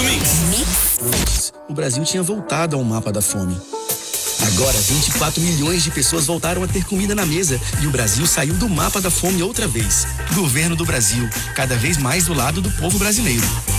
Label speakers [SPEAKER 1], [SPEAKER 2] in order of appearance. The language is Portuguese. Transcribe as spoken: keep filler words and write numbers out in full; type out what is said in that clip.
[SPEAKER 1] Brasil Mix.
[SPEAKER 2] Mix. O Brasil tinha voltado ao mapa da fome. Agora, vinte e quatro milhões de pessoas voltaram a ter comida na mesa e o Brasil saiu do mapa da fome outra vez. Governo do Brasil, cada vez mais do lado do povo brasileiro.